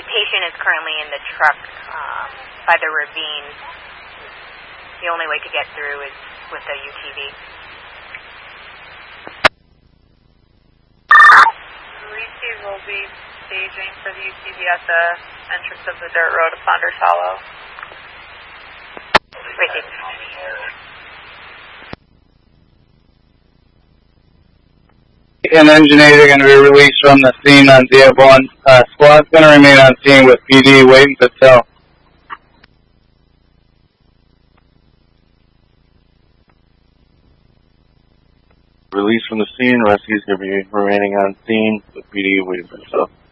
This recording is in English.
patient is currently in the truck by the ravine. The only way to get through is with a UTV. Receive will be staging for the UTV at the entrance of the dirt road of Saunders Hollow. Receive. And engineers are going to be released from the scene on Dearborn. Squad's going to remain on scene with PD waiting to tow. Released from the scene, rescue's going to be remaining on scene with PD waiting for tow.